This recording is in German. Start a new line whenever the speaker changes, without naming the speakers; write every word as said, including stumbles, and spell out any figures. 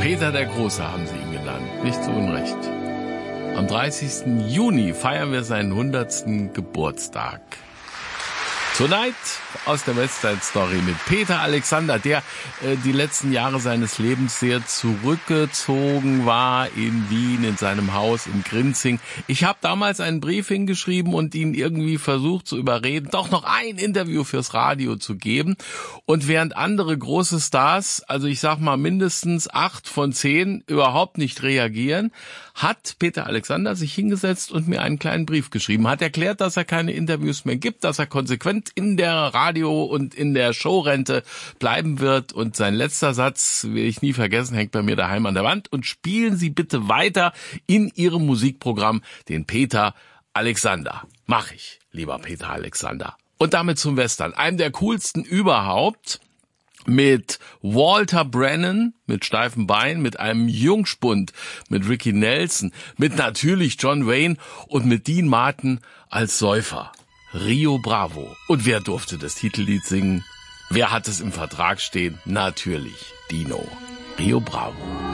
Peter der Große haben sie ihn genannt, nicht zu Unrecht. Am dreißigsten Juni feiern wir seinen hundertsten Geburtstag. Tonight aus der West Side Story mit Peter Alexander, der äh, die letzten Jahre seines Lebens sehr zurückgezogen war in Wien, in seinem Haus in Grinzing. Ich habe damals einen Brief hingeschrieben und ihn irgendwie versucht zu überreden, doch noch ein Interview fürs Radio zu geben. Und während andere große Stars, also ich sag mal mindestens acht von zehn, überhaupt nicht reagieren, hat Peter Alexander sich hingesetzt und mir einen kleinen Brief geschrieben, hat erklärt, dass er keine Interviews mehr gibt, dass er konsequent in der Radio- und in der Showrente bleiben wird. Und sein letzter Satz, will ich nie vergessen, hängt bei mir daheim an der Wand. Und spielen Sie bitte weiter in Ihrem Musikprogramm den Peter Alexander. Mach ich, lieber Peter Alexander. Und damit zum Western, einem der coolsten überhaupt. Mit Walter Brennan, mit steifen Beinen, mit einem Jungspund, mit Ricky Nelson, mit natürlich John Wayne und mit Dean Martin als Säufer. Rio Bravo. Und wer durfte das Titellied singen? Wer hat es im Vertrag stehen? Natürlich Dino. Rio Bravo.